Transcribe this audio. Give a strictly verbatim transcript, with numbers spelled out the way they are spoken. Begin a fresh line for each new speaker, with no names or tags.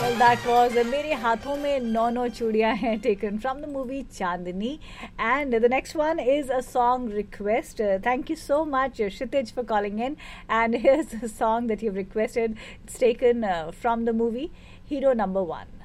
Well, that was uh, मेरे हाथों में नौ नौ चूड़ियां हैं, taken from the movie Chandni. And the next one is a song request. Uh, thank you so much, uh, Kshitij, for calling in. And here's a song that you've requested. It's taken uh, from the movie Hero Number One.